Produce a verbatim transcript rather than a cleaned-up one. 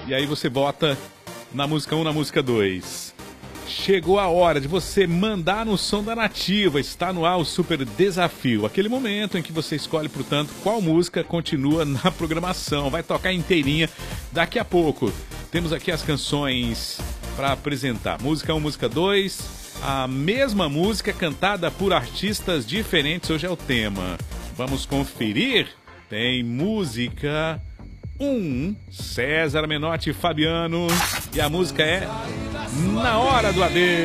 E aí você vota na música um, na música dois. Chegou a hora de você mandar no som da Nativa. Está no ar o Super Desafio. Aquele momento em que você escolhe, portanto, qual música continua na programação. Vai tocar inteirinha daqui a pouco. Temos aqui as canções para apresentar. Música um, música dois. A mesma música cantada por artistas diferentes. Hoje é o tema. Vamos conferir? Tem música um, César Menotti e Fabiano. E a música é Na Hora do Adeus.